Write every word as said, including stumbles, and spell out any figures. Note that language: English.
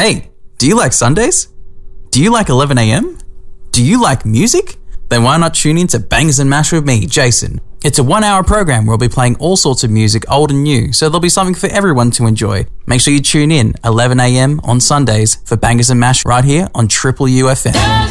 Hey, do you like Sundays? Do you like eleven a.m? Do you like music? Then why not tune in to Bangers and Mash with me, Jason? It's a one-hour program where we'll be playing all sorts of music, old and new, so there'll be something for everyone to enjoy. Make sure you tune in eleven a.m. on Sundays for Bangers and Mash right here on Triple U F M.